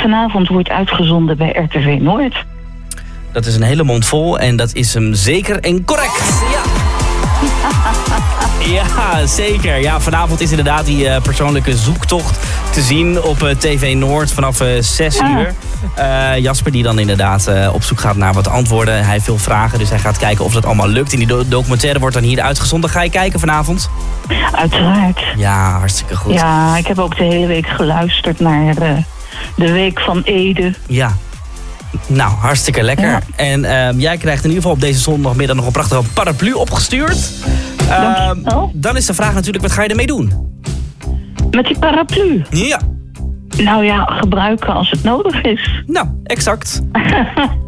vanavond wordt uitgezonden bij RTV Noord. Dat is een hele mond vol en dat is hem zeker en correct. Ja. Ja, zeker. Ja, vanavond is inderdaad die persoonlijke zoektocht te zien op TV Noord vanaf 6 uur. Jasper die dan inderdaad op zoek gaat naar wat antwoorden. Hij heeft veel vragen, dus hij gaat kijken of dat allemaal lukt. En die documentaire wordt dan hier uitgezonden. Ga je kijken vanavond? Uiteraard. Ja, hartstikke goed. Ja, ik heb ook de hele week geluisterd naar de Week van Ede. Ja. Nou, hartstikke lekker. Ja. En jij krijgt in ieder geval op deze zondagmiddag nog een prachtige paraplu opgestuurd. Dan is de vraag natuurlijk, wat ga je ermee doen? Met die paraplu? Ja. Nou ja, gebruiken als het nodig is. Nou, exact.